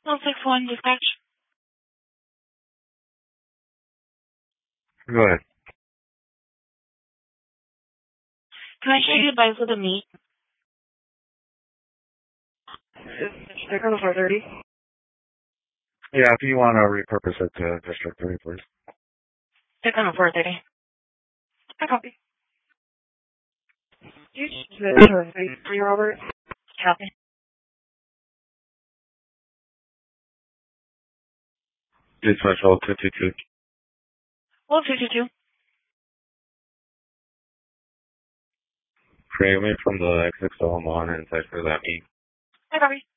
161 dispatch. Go ahead. Can I show you the bias of the meat? Check on the 430. Yeah, if you want to repurpose it to District 3, please. Check on the 430. I copy. Do you choose the 3 Robert? Copy. Dispatch hold 222. Hold 222. Create me from the exit to Omaha and check for that meet. I copy.